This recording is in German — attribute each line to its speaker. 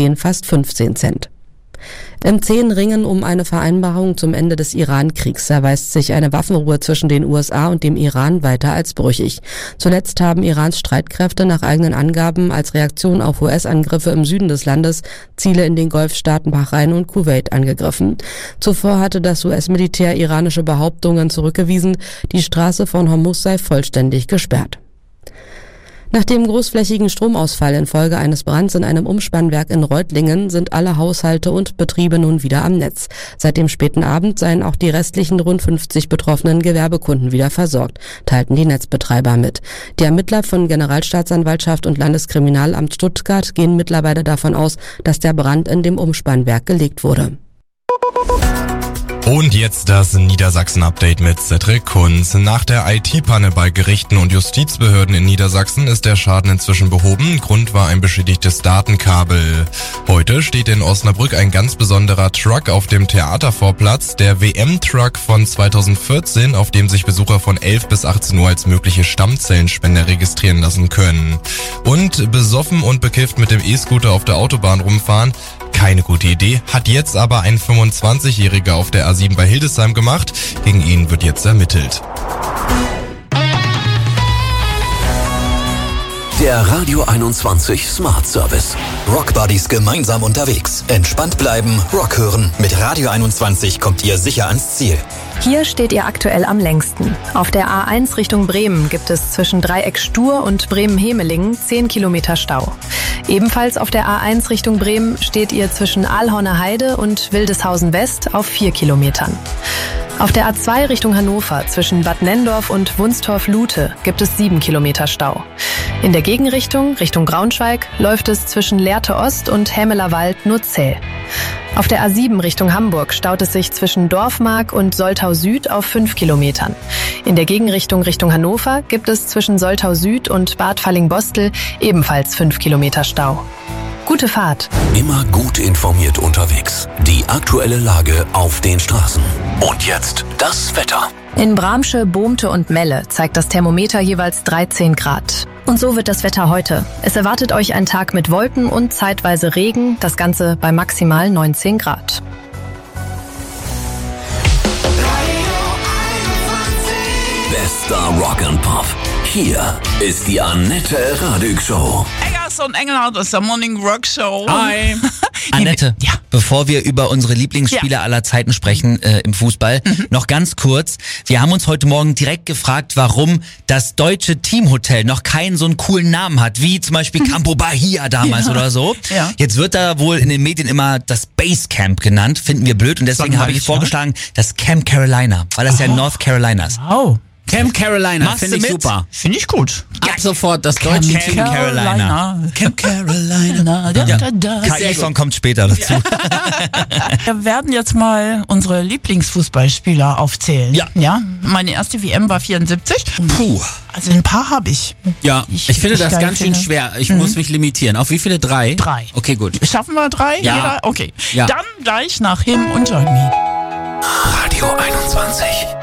Speaker 1: stehen fast 15 Cent. Im zähen Ringen um eine Vereinbarung zum Ende des Iran-Kriegs erweist sich eine Waffenruhe zwischen den USA und dem Iran weiter als brüchig. Zuletzt haben Irans Streitkräfte nach eigenen Angaben als Reaktion auf US-Angriffe im Süden des Landes Ziele in den Golfstaaten Bahrain und Kuwait angegriffen. Zuvor hatte das US-Militär iranische Behauptungen zurückgewiesen, die Straße von Hormuz sei vollständig gesperrt. Nach dem großflächigen Stromausfall infolge eines Brands in einem Umspannwerk in Reutlingen sind alle Haushalte und Betriebe nun wieder am Netz. Seit dem späten Abend seien auch die restlichen rund 50 betroffenen Gewerbekunden wieder versorgt, teilten die Netzbetreiber mit. Die Ermittler von Generalstaatsanwaltschaft und Landeskriminalamt Stuttgart gehen mittlerweile davon aus, dass der Brand in dem Umspannwerk gelegt wurde.
Speaker 2: Und jetzt das Niedersachsen-Update mit Cedric Kunz. Nach der IT-Panne bei Gerichten und Justizbehörden in Niedersachsen ist der Schaden inzwischen behoben. Grund war ein beschädigtes Datenkabel. Heute steht in Osnabrück ein ganz besonderer Truck auf dem Theatervorplatz, der WM-Truck von 2014, auf dem sich Besucher von 11 bis 18 Uhr als mögliche Stammzellenspender registrieren lassen können. Und besoffen und bekifft mit dem E-Scooter auf der Autobahn rumfahren? Keine gute Idee, hat jetzt aber ein 25-Jähriger auf der A7 bei Hildesheim gemacht. Gegen ihn wird jetzt ermittelt.
Speaker 3: Der Radio 21 Smart Service. Rockbuddies gemeinsam unterwegs. Entspannt bleiben, Rock hören. Mit Radio 21 kommt ihr sicher ans Ziel.
Speaker 4: Hier steht ihr aktuell am längsten. Auf der A1 Richtung Bremen gibt es zwischen Dreieck Stur und Bremen-Hemelingen 10 Kilometer Stau. Ebenfalls auf der A1 Richtung Bremen steht ihr zwischen Aalhorner Heide und Wildeshausen West auf 4 Kilometern. Auf der A2 Richtung Hannover zwischen Bad Nenndorf und Wunstorf-Lute gibt es 7 Kilometer Stau. In der Gegenrichtung, Richtung Braunschweig, läuft es zwischen Lehrte Ost und Hämeler Wald nur zäh. Auf der A7 Richtung Hamburg staut es sich zwischen Dorfmark und Soltau Süd auf 5 Kilometern. In der Gegenrichtung Richtung Hannover gibt es zwischen Soltau Süd und Bad Fallingbostel ebenfalls 5 Kilometer Stau. Gute Fahrt.
Speaker 3: Immer gut informiert unterwegs. Die aktuelle Lage auf den Straßen. Und jetzt das Wetter.
Speaker 4: In Bramsche, Bohmte und Melle zeigt das Thermometer jeweils 13 Grad. Und so wird das Wetter heute. Es erwartet euch ein Tag mit Wolken und zeitweise Regen, das Ganze bei maximal 19 Grad.
Speaker 3: Bester Rock and Pop. Hier ist die Annette Radig Show.
Speaker 5: Eggers und Engelhardt aus der Morning Rock Show.
Speaker 6: Hi. Annette,
Speaker 5: Ja.
Speaker 6: bevor wir über unsere Lieblingsspieler aller Zeiten sprechen im Fußball, noch ganz kurz. Wir haben uns heute Morgen direkt gefragt, warum das deutsche Teamhotel noch keinen so einen coolen Namen hat, wie zum Beispiel Campo Bahia damals oder so.
Speaker 5: Ja.
Speaker 6: Jetzt wird da wohl in den Medien immer das Basecamp genannt, finden wir blöd. Und deswegen habe ich vorgeschlagen, das Camp Carolina, weil das ja North Carolina ist.
Speaker 5: Wow.
Speaker 7: Camp Carolina,
Speaker 6: Machst
Speaker 7: finde
Speaker 6: du
Speaker 7: ich
Speaker 6: mit?
Speaker 7: super.
Speaker 5: Finde ich gut.
Speaker 7: Ab sofort das deutsche
Speaker 6: Camp
Speaker 7: Team.
Speaker 6: Carolina.
Speaker 5: Camp Carolina.
Speaker 6: KI-Song kommt später dazu.
Speaker 5: Wir werden jetzt mal unsere Lieblingsfußballspieler aufzählen.
Speaker 7: Ja.
Speaker 5: Meine erste WM war 74.
Speaker 7: Puh.
Speaker 5: Also ein paar habe ich.
Speaker 7: Ja, ich finde das
Speaker 5: geil
Speaker 7: ganz schön
Speaker 5: finde.
Speaker 7: schwer. Ich muss mich limitieren. Auf wie viele? 3?
Speaker 5: 3.
Speaker 7: Okay, gut.
Speaker 5: Schaffen wir 3?
Speaker 7: Ja.
Speaker 5: Jeder? Okay.
Speaker 7: Ja.
Speaker 5: Dann gleich nach Him und Join Me.
Speaker 3: Radio 21.